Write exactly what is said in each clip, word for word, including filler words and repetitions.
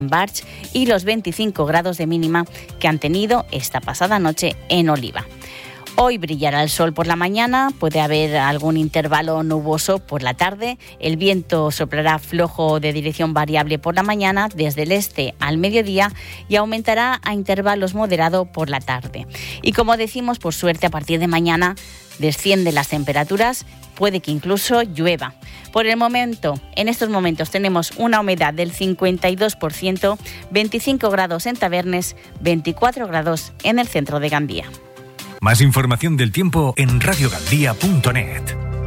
Barch y los veinticinco grados de mínima que han tenido esta pasada noche en Oliva. Hoy brillará el sol por la mañana, puede haber algún intervalo nuboso por la tarde, el viento soplará flojo de dirección variable por la mañana desde el este al mediodía y aumentará a intervalos moderado por la tarde. Y como decimos, por suerte, a partir de mañana descienden las temperaturas, puede que incluso llueva. Por el momento, en estos momentos tenemos una humedad del cincuenta y dos por ciento, veinticinco grados en Tabernes, veinticuatro grados en el centro de Gandía. Más información del tiempo en radio gandía punto net.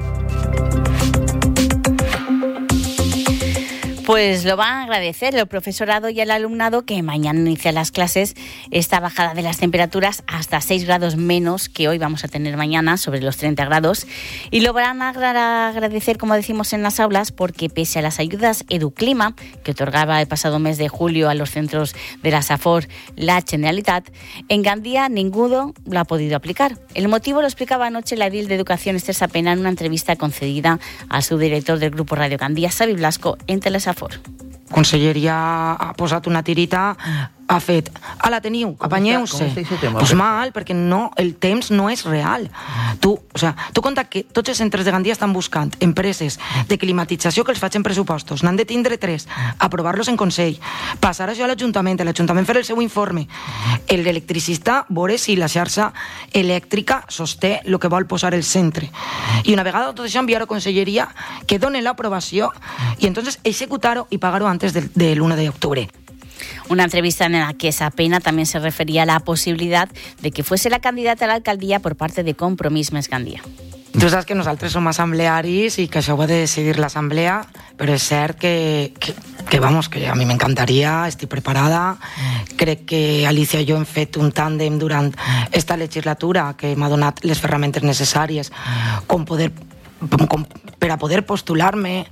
Pues lo van a agradecer el profesorado y el alumnado, que mañana inician las clases, esta bajada de las temperaturas hasta seis grados menos que hoy vamos a tener mañana, sobre los treinta grados. Y lo van a agradecer, como decimos en las aulas, porque pese a las ayudas Educlima, que otorgaba el pasado mes de julio a los centros de la SAFOR la Generalitat, en Gandía ninguno lo ha podido aplicar. El motivo lo explicaba anoche la edil de Educación, Esther Sapena, en una entrevista concedida al subdirector del Grupo Radio Gandía, Xavi Blasco, en Telesafor. Conselleria ha posat una tirita, ha fet, ala, teniu, apanyeu-se. Pues mal, perquè no, el temps no és real. Tu, o sea, tu compta que tots els centres de Gandia estan buscant empreses de climatització que els facin pressupostos. N'han de tindre tres, aprovar-los en Consell, passar això a l'Ajuntament, l'Ajuntament fer el seu informe, l'electricista veure si la xarxa elèctrica sosté el que vol posar el centre. I una vegada tot això enviar a Conselleria que doni l'aprovació i entonces executar-ho i pagar-ho antes del, del uno de octubre. Una entrevista en la que Sapena también se refería a la posibilidad de que fuese la candidata a la alcaldía por parte de Compromís Més Gandia. Tu saps que nosaltres som assemblearis i que això ho ha de decidir l'assemblea, però és cert que, que, que, vamos, que a mi m'encantaria, estic preparada. Crec que Alicia i jo hem fet un tàndem durant esta legislatura que m'ha donat les ferramentes necessàries com poder, com, per a poder postular-me.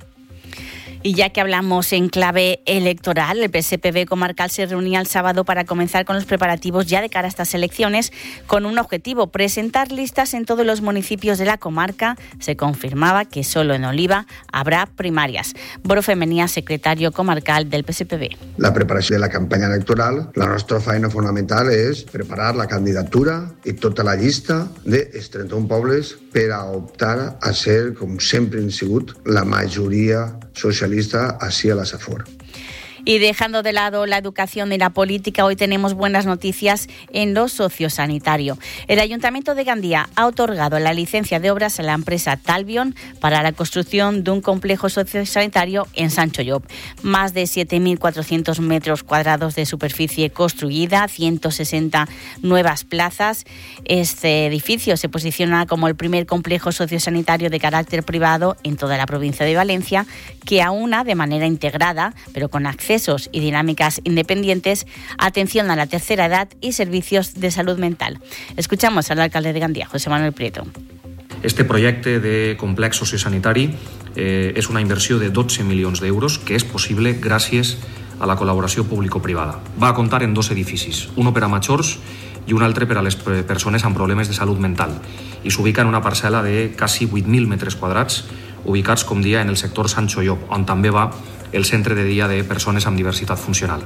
Y ya que hablamos en clave electoral, el P S P B comarcal se reunía el sábado para comenzar con los preparativos ya de cara a estas elecciones, con un objetivo: presentar listas en todos los municipios de la comarca. Se confirmaba que solo en Oliva habrá primarias. Boro Femenía, secretario comarcal del P S P B. La preparació de la campanya electoral, la nostra feina fonamental és preparar la candidatura i tota la llista dels trenta-un pobles per a optar a ser, com sempre han sigut, la majoria socialista así a la SAFOR. Y dejando de lado la educación y la política, hoy tenemos buenas noticias en lo sociosanitario. El Ayuntamiento de Gandía ha otorgado la licencia de obras a la empresa Talbion para la construcción de un complejo sociosanitario en Sancho Llop. Más de siete mil cuatrocientos metros cuadrados de superficie construida, ciento sesenta nuevas plazas. Este edificio se posiciona como el primer complejo sociosanitario de carácter privado en toda la provincia de Valencia, que aúna de manera integrada, pero con acceso y dinámicas independientes, atención a la tercera edad y servicios de salud mental. Escuchamos al alcalde de Gandía, José Manuel Prieto. Este projecte de complex sociosanitari eh, és una inversió de dotze milions d'euros que és possible gràcies a la col·laboració público-privada. Va a comptar en dos edificis, uno per a majors i un altre per a les persones amb problemes de salut mental, i s'ubica en una parcel·la de quasi vuit mil metres quadrats, ubicats, com dia, en el sector Sancho Llop, on també va el centre de dia de persones amb diversitat funcional.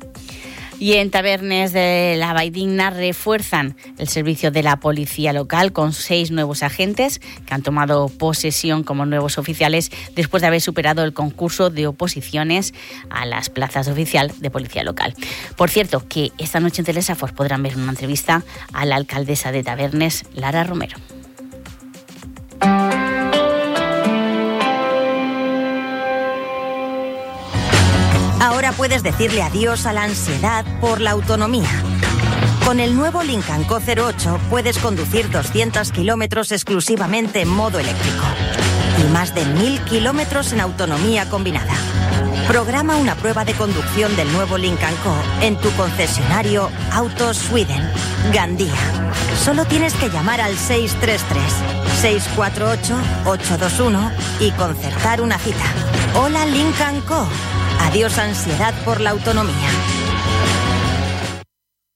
Y en Tabernes de la Valldigna refuerzan el servicio de la policía local con seis nuevos agentes que han tomado posesión como nuevos oficiales después de haber superado el concurso de oposiciones a las plazas de oficial de policía local. Por cierto, que esta noche en Telesafor podrán ver una entrevista a la alcaldesa de Tabernes, Lara Romero. Ahora puedes decirle adiós a la ansiedad por la autonomía. Con el nuevo Lincoln Co cero ocho puedes conducir doscientos kilómetros exclusivamente en modo eléctrico y más de mil kilómetros en autonomía combinada. Programa una prueba de conducción del nuevo Lincoln Co en tu concesionario Autos Sweden, Gandía. Solo tienes que llamar al seis tres tres, seis cuatro ocho, ocho dos uno y concertar una cita. Hola Lincoln Co. Adiós ansiedad por la autonomía.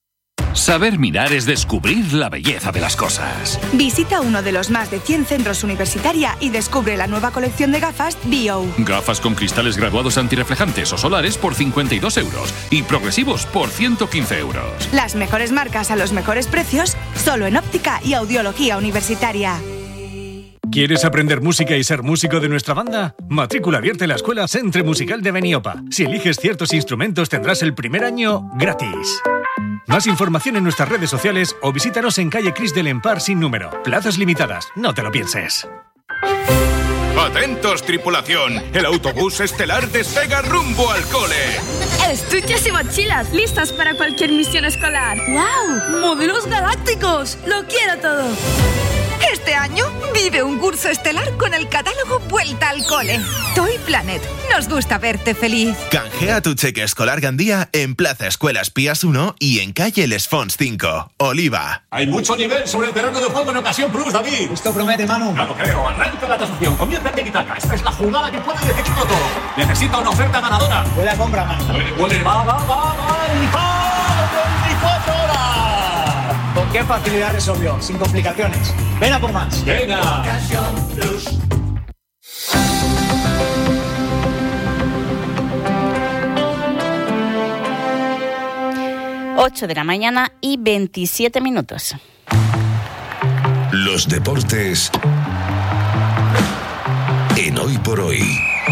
Saber mirar es descubrir la belleza de las cosas. Visita uno de los más de cien centros Universitaria y descubre la nueva colección de gafas B O. Gafas con cristales graduados antirreflejantes o solares por cincuenta y dos euros y progresivos por ciento quince euros. Las mejores marcas a los mejores precios, solo en Óptica y Audiología Universitaria. ¿Quieres aprender música y ser músico de nuestra banda? Matrícula abierta en la Escuela Centre Musical de Beniopa. Si eliges ciertos instrumentos tendrás el primer año gratis. Más información en nuestras redes sociales o visítanos en calle Cris del Empar sin número. Plazas limitadas, no te lo pienses. ¡Atentos, tripulación! El autobús estelar despega rumbo al cole. Estuches y mochilas, listas para cualquier misión escolar. ¡Wow! ¡Modelos galácticos! ¡Lo quiero todo! Este año vive un curso estelar con el catálogo Vuelta al Cole. Toy Planet. Nos gusta verte feliz. Canjea tu cheque escolar Gandía en Plaza Escuelas Pías uno y en calle Les Fonts cinco. Oliva. Hay mucho nivel sobre el terreno de juego en Ocasión Plus, David. Esto promete, Manu. No lo creo. Arranca la tasación. Comienza el tiki-taka. Esta es la jugada que puede decidirlo todo. Necesita una oferta ganadora. Buena compra, Manu. Puede, puede. Va, va, va, va. veinticuatro horas. ¿Con qué facilidad resolvió? Sin complicaciones. Ven a por más. Venga. Ocasión Plus. ocho de la mañana y veintisiete minutos. Los deportes en Hoy por Hoy.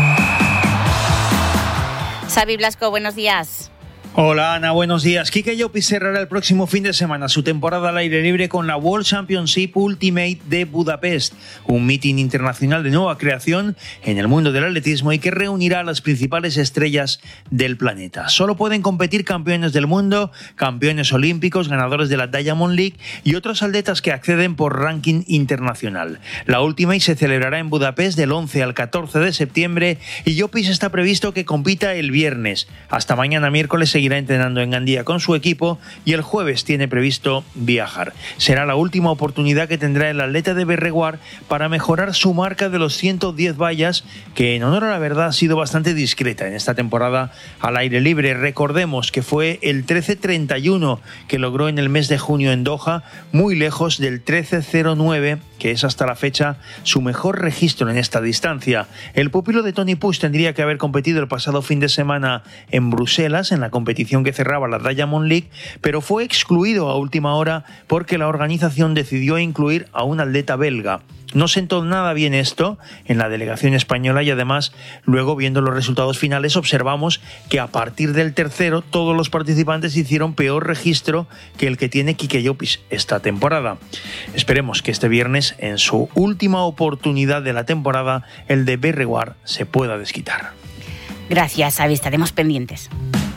Xavi Blasco, buenos días. Hola Ana, buenos días. Quique Llopis cerrará el próximo fin de semana su temporada al aire libre con la World Championship Ultimate de Budapest, un meeting internacional de nueva creación en el mundo del atletismo y que reunirá a las principales estrellas del planeta. Solo pueden competir campeones del mundo, campeones olímpicos, ganadores de la Diamond League y otros atletas que acceden por ranking internacional. La Ultimate se celebrará en Budapest del once al catorce de septiembre y Llopis está previsto que compita el viernes. Hasta mañana miércoles seguirá entrenando en Gandía con su equipo y el jueves tiene previsto viajar. Será la última oportunidad que tendrá el atleta de Berreguar para mejorar su marca de los ciento diez vallas, que en honor a la verdad ha sido bastante discreta en esta temporada al aire libre. Recordemos que fue el trece treinta y uno que logró en el mes de junio en Doha, muy lejos del trece cero nueve, que es hasta la fecha su mejor registro en esta distancia. El pupilo de Tony Puig tendría que haber competido el pasado fin de semana en Bruselas, en la competición que cerraba la Diamond League, pero fue excluido a última hora porque la organización decidió incluir a un atleta belga. No sentó nada bien esto en la delegación española y además luego, viendo los resultados finales, observamos que a partir del tercero todos los participantes hicieron peor registro que el que tiene Quique Llopis esta temporada. Esperemos que este viernes, en su última oportunidad de la temporada, el de Berreguar se pueda desquitar. Gracias, Xavi, estaremos pendientes.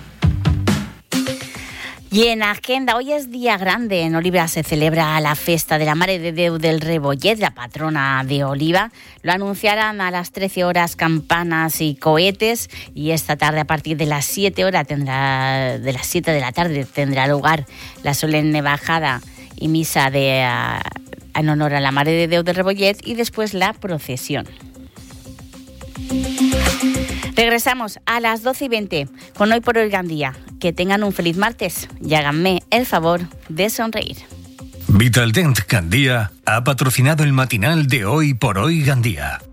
Y en agenda, hoy es día grande. En Oliva se celebra la festa de la Mare de Déu del Rebollet, la patrona de Oliva. Lo anunciarán a las trece horas campanas y cohetes, y esta tarde a partir de las siete horas tendrá, de las siete de la tarde tendrá lugar la solemne bajada y misa de, a, en honor a la Mare de Déu del Rebollet y después la procesión. Regresamos a las doce y veinte con Hoy por Hoy Gandía. Que tengan un feliz martes y háganme el favor de sonreír. Vitaldent Gandía ha patrocinado el matinal de Hoy por Hoy Gandía.